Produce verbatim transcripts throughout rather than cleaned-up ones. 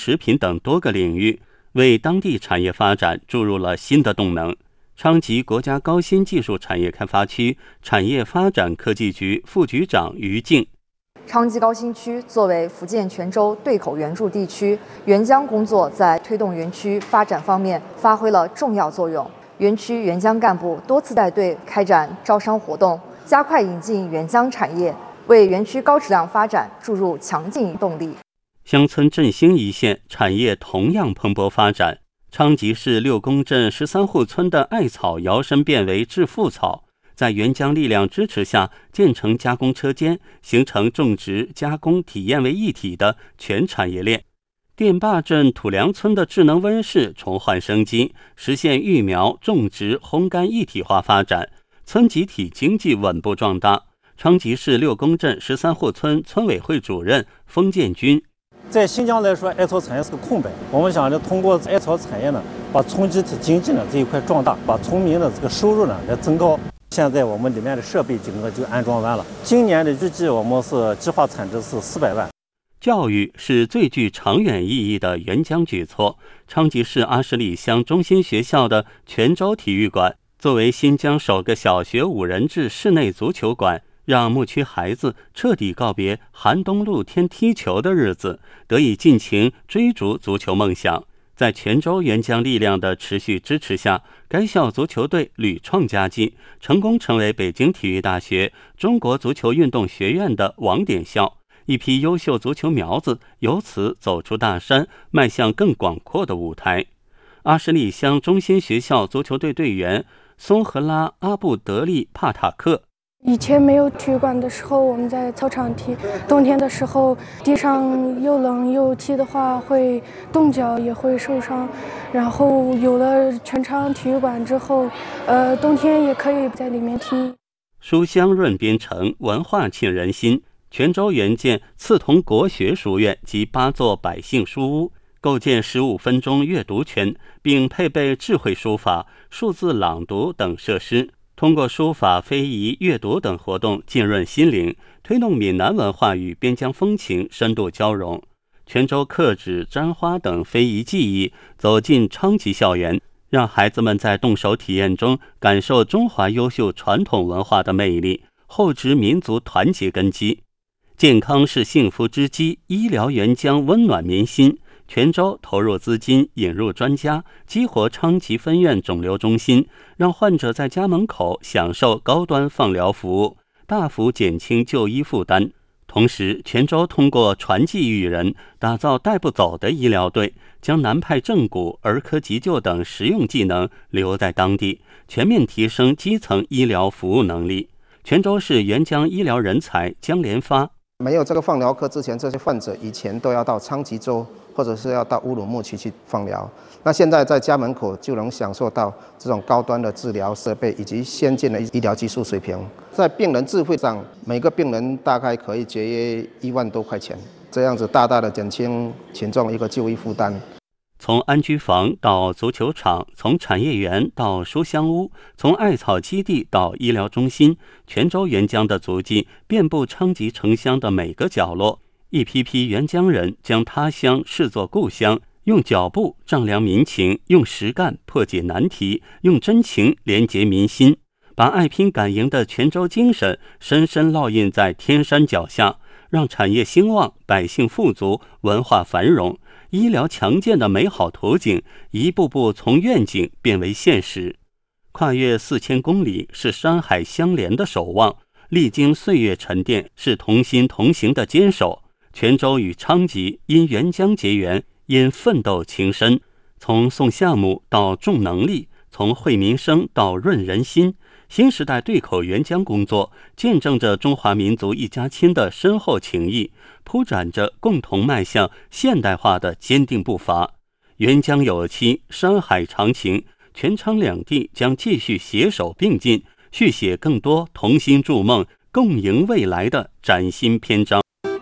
食品等多个领域，为当地产业发展注入了新的动能。昌吉国家高新技术产业开发区产业发展科技局副局长于静， 昌吉高新区作为福建泉州对口援助地区，援疆工作在推动园区发展方面发挥了重要作用。园区援疆干部多次带队开展招商活动，加快引进援疆产业，为园区高质量发展注入强劲动力。 乡村振兴一线产业同样蓬勃发展。昌吉市六公镇十三户村的艾草摇身变为致富草，在援疆力量支持下建成加工车间，形成种植、加工、体验为一体的全产业链。电坝镇土梁村的智能温室重焕生机，实现育苗、种植、烘干一体化发展，村集体经济稳步壮大。昌吉市六公镇十三户村村委会主任封建军， 在新疆来说，艾草产业是个空白。我们想着通过艾草产业呢，把村集体经济呢这一块壮大，把村民的这个收入呢来增高。现在我们里面的设备整个就安装完了。今年的预计我们是计划产值是四百万。 教育是最具长远意义的援疆举措。昌吉市阿什里乡中心学校的泉州体育馆，作为新疆首个小学五人制室内足球馆，让牧区孩子彻底告别寒冬露天踢球的日子，得以尽情追逐足球梦想。在泉州援疆力量的持续支持下，该校足球队屡创佳绩，成功成为北京体育大学中国足球运动学院的网点校。一批优秀足球苗子由此走出大山，迈向更广阔的舞台。阿什里乡中心学校足球队队员松和拉阿布德利帕塔克， 以前没有体育馆的时候，我们在操场踢，冬天的时候地上又冷又踢的话会冻脚，也会受伤。然后有了全场体育馆之后，呃，冬天也可以在里面踢。 书香润边城，文化沁人心。泉州援建刺桐国学书院及八座百姓书屋，构建十五分钟阅读圈，并配备智慧书法、数字朗读等设施。通过书法、非遗、阅读等活动浸润心灵，推动闽南文化与边疆风情深度交融。泉州刻纸、簪花等非遗技艺走进昌吉校园，让孩子们在动手体验中感受中华优秀传统文化的魅力，厚植民族团结根基。健康是幸福之基，医疗援疆温暖民心。泉州投入资金引入专家，激活昌吉分院肿瘤中心，让患者在家门口享受高端放疗服务，大幅减轻就医负担。同时，泉州通过传技育人，打造带不走的医疗队，将南派正骨、儿科急救等实用技能留在当地，全面提升基层医疗服务能力。泉州市援疆医疗人才江连发， 没有这个放疗科之前，这些患者以前都要到昌吉州或者是要到乌鲁木齐去放疗，那现在在家门口就能享受到这种高端的治疗设备以及先进的医疗技术水平。在病人自费上，每个病人大概可以节约一万多块钱，这样子大大的减轻群众一个就医负担。 从安居房到足球场，从产业园到书香屋，从艾草基地到医疗中心，泉州援疆的足迹遍布昌吉城乡的每个角落。一批批援疆人将他乡视作故乡，用脚步丈量民情，用实干破解难题，用真情连结民心，把爱拼敢赢的泉州精神深深烙印在天山脚下，让产业兴旺，百姓富足，文化繁荣，医疗强健的美好图景一步步从愿景变为现实。跨越四千公里，是山海相连的守望；历经岁月沉淀，是同心同行的坚守。泉州与昌吉因援疆结缘，因奋斗情深。从送项目到重能力，从惠民生到润人心，新时代对口援疆工作见证着中华民族一家亲的深厚情谊，铺展着共同迈向现代化的坚定步伐。援疆有期，山海长情，泉昌两地将继续携手并进，续写更多同心筑梦、共赢未来的崭新篇章。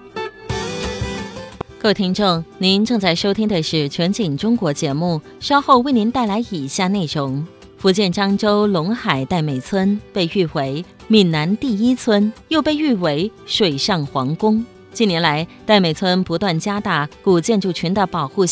各位听众，您正在收听的是全景中国节目，稍后为您带来以下内容。福建漳州龙海戴美村被誉为闽南第一村，又被誉为水上皇宫。近年来，戴美村不断加大古建筑群的保护